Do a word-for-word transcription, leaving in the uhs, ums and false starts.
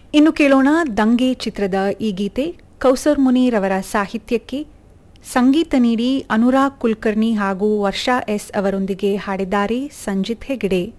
ಇನ್ನು ಕೇಳೋಣ ದಂಗೆ ಚಿತ್ರದ ಈ ಗೀತೆ. ಕೌಸರ್ ಮುನಿರವರ ಸಾಹಿತ್ಯಕ್ಕೆ ಸಂಗೀತ ನೀಡಿ ಅನುರಾಗ್ ಕುಲಕರ್ಣಿ ಹಾಗೂ ವರ್ಷಾ ಎಸ್ ಅವರೊಂದಿಗೆ ಹಾಡಿದ್ದಾರೆ ಸಂಜಿತ್ ಹೆಗಡೆ.